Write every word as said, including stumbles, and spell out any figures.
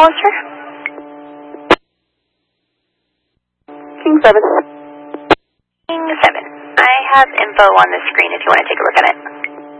Hollister? King seven. King seven. I have info on the screen if you want to take a look at it.